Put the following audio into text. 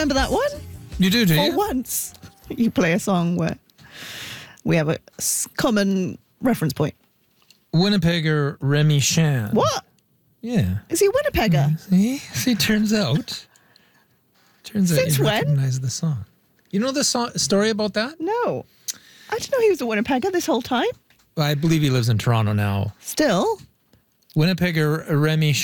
remember that one. You do For you? once, you play a song where we have a common reference point. Winnipegger Remy Shan. What? Yeah. Is he a Winnipegger? See, turns out Since you when? recognize the song. You know the story about that? No. I didn't know he was a Winnipegger this whole time. I believe he lives in Toronto now. Still. Winnipegger Remy